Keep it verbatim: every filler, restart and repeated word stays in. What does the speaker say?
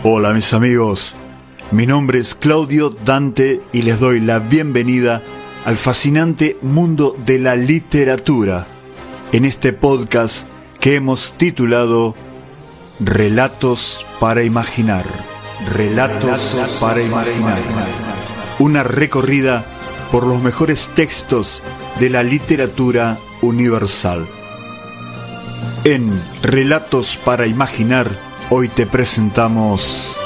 Hola mis amigos, mi nombre es Claudio Dante y les doy la bienvenida al fascinante mundo de la literatura en este podcast que hemos titulado Relatos para Imaginar. Relatos, Relatos para imaginar. Una recorrida por los mejores textos de la literatura universal. En Relatos para Imaginar, hoy te presentamos